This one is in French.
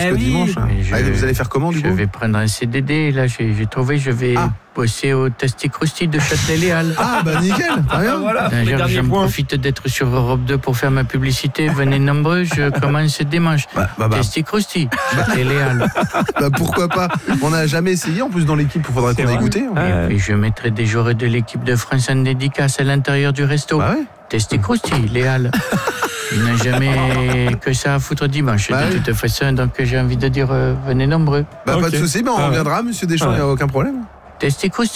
jusqu'au dimanche. Vous allez faire comment du coup ? Je vais prendre un CDD. Là, j'ai trouvé, je vais bosser au Tasty Krusty de Châtelet-Léal. Ah, bah nickel. Voilà, J'en profite d'être sur Europe 2 pour faire ma publicité. Venez nombreux, je commence dimanche. Tasty Krusty, Châtelet-Léal. Pourquoi pas ? On n'a jamais essayé, en plus dans l'équipe, il faudrait qu'on ait goûté. Et puis je mettrai des joueurs de l'équipe de France en dédicace à l'intérieur du resto. Tasty Krusty, Léal. Il n'a jamais que ça à foutre dimanche. De toute façon, donc j'ai envie de dire, venez nombreux. Pas de souci, on reviendra, monsieur Deschamps, il n'y a aucun problème. Tasty Krusty.